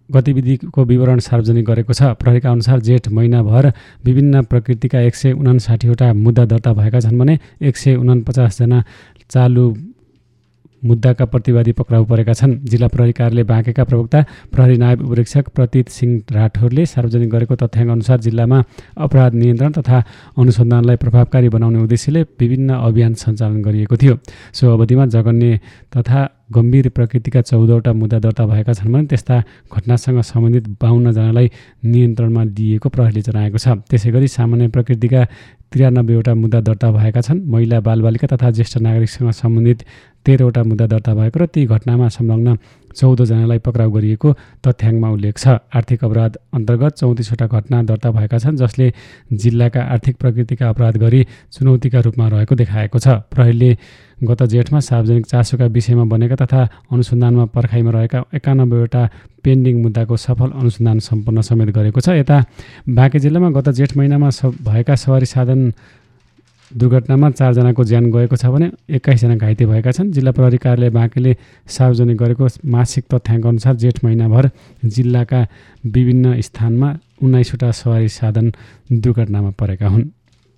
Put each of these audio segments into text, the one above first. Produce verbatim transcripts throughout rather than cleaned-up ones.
गतिविधिको विवरण सार्वजनिक गरेको छ। प्रहरीका अनुसार जेठ महिनाभर विभिन्न प्रकृतिका एक सय उनासाठीवटा मुद्दा दर्ता भएका छन् भने एक सय उनपचासजना चालु मुद्दाका प्रतिवादी पक्राउ परेका छन्। जिल्ला प्रहरी कार्यालय बाँकेका प्रवक्ता प्रहरी नायब उपरीक्षक प्रतीत सिंह राठौरले सार्वजनिक गरेको तथ्याङ्क अनुसार जिल्लामा अपराध नियन्त्रण तथा अनुसन्धानलाई प्रभावकारी बनाउने उद्देश्यले विभिन्न अभियान सञ्चालन गरिएको थियो। सो अवधिमा जघन्य तथा गम्भीर प्रकृतिका चौधवटा मुद्दा दर्ता भएका छन् भने त्यस्ता घटनासँग सम्बन्धित बाहन्नजनालाई नियन्त्रणमा लिएको प्रहरीले जनाएको छ। त्यसै गरी सामान्य प्रकृतिका त्रियानब्बेवटा मुद्दा दर्ता भएका छन्। महिला बालबालिका तथा ज्येष्ठ नागरिकसँग सम्बन्धित तेह्रवटा मुद्दा दर्ता भएको र ती घटनामा संलग्न चौधजनालाई पक्राउ गरिएको तथ्याङ्कमा उल्लेख छ। आर्थिक अपराध अन्तर्गत चौतिसवटा घटना दर्ता भएका छन् जसले जिल्लाका आर्थिक प्रकृतिका अपराध गरी चुनौतीका रूपमा रहेको देखाएको छ। प्रहरीले गत जेठमा सार्वजनिक चासोका विषयमा बनेका तथा अनुसन्धानमा पर्खाइमा रहेका एकानब्बेवटा पेन्डिङ मुद्दाको सफल अनुसन्धान सम्पन्न समेत गरेको छ। यता बाँके जिल्लामा गत जेठ महिनामा भएका सवारी साधन दुर्घटनामा चारजनाको ज्यान गएको छ भने एक्काइसजना घाइते भएका छन्। जिल्ला प्रहरी कार्यालय बाँकेले सार्वजनिक गरेको मासिक तथ्याङ्क अनुसार जेठ महिनाभर जिल्लाका विभिन्न स्थानमा उन्नाइसवटा सवारी साधन दुर्घटनामा परेका हुन्।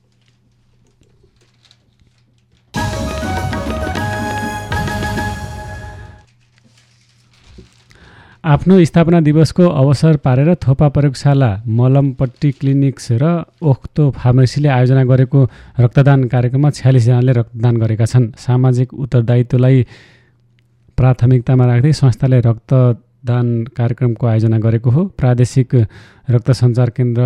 आफ्नो स्थापना दिवसको अवसर पारेर थोपा प्रयोगशाला, मलमपट्टी क्लिनिक्स र ओख्तो फार्मेसीले आयोजना गरेको रक्तदान कार्यक्रममा छयालिसजनाले रक्तदान गरेका छन्। सामाजिक उत्तरदायित्वलाई प्राथमिकतामा राख्दै संस्थाले रक्तदान कार्यक्रमको आयोजना गरेको हो। प्रादेशिक रक्त सञ्चार केन्द्र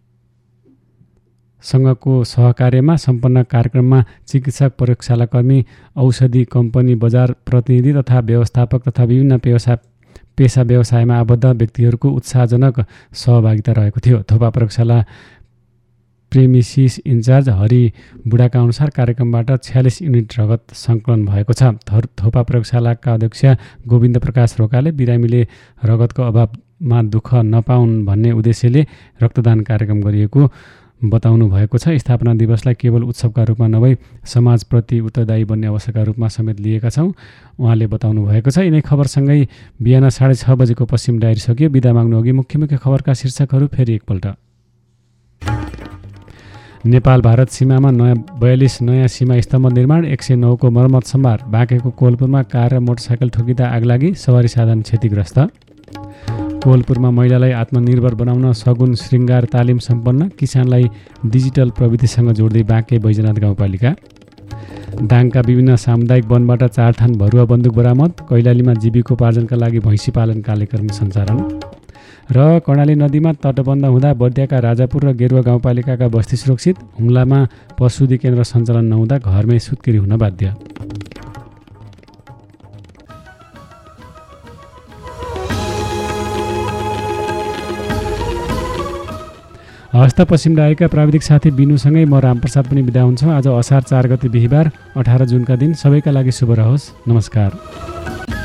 सँगको सहकार्यमा सम्पन्न कार्यक्रममा चिकित्सक, प्रयोगशालाकर्मी, औषधि कम्पनी, बजार प्रतिनिधि तथा व्यवस्थापक तथा विभिन्न व्यवसाय पेसा व्यवसायमा आबद्ध व्यक्तिहरूको उत्साहजनक सहभागिता रहेको थियो। थोपा प्रयोगशाला प्रेमिसिस इन्चार्ज हरि बुढाका अनुसार कार्यक्रमबाट छयालिस युनिट रगत सङ्कलन भएको छ। थोपा प्रयोगशालाका अध्यक्ष गोविन्द प्रकाश रोकाले बिरामीले रगतको अभावमा दुःख नपाउन् भन्ने उद्देश्यले रक्तदान कार्यक्रम गरिएको बताउनु भएको छ। स्थापना दिवसलाई केवल उत्सवका रूपमा नभई समाजप्रति उत्तरदायी बन्ने अवसरका रूपमा समेत लिएका छौँ उहाँले बताउनु भएको छ। यिनै खबरसँगै बिहान साढे छ बजेको पश्चिम डायरी सकियो। बिदा माग्नु अघि मुख्य मुख्य खबरका शीर्षकहरू फेरि एकपल्ट। नेपाल भारत सीमामा नयाँ बयालिस नयाँ सीमा स्तम्भ निर्माण, एक सय नौको मर्मत सम्भार। बाँकेको कोलपुरमा कार र मोटरसाइकल ठोकिँदा आगलागी, सवारी साधन क्षतिग्रस्त। कोलपुरमा महिलालाई आत्मनिर्भर बनाउन सगुन श्रृङ्गार तालिम सम्पन्न, किसानलाई डिजिटल प्रविधिसँग जोड्दै बाँके बैजनाथ गाउँपालिका। दाङका विभिन्न सामुदायिक वनबाट चार थान भरुवा बन्दुक बरामद, कैलालीमा जीविकोपार्जनका लागि भैँसी पालन कार्यक्रम सञ्चालन। र कर्णाली नदीमा तटबन्ध हुँदा बर्दियाका राजापुर र गेरुवा गाउँपालिकाका बस्ती सुरक्षित, हुम्लामा पशुधि केन्द्र सञ्चालन नहुँदा घरमै सुत्केरी हुन बाध्य। हस्त पश्चिम डायरीका प्राविधिक साथी बिनुसँगै म रामप्रसाद पनि बिदा हुन्छौँ। आज असार चार गते बिहिबार अठार जुनका दिन सबैका लागि शुभ रहोस्। नमस्कार।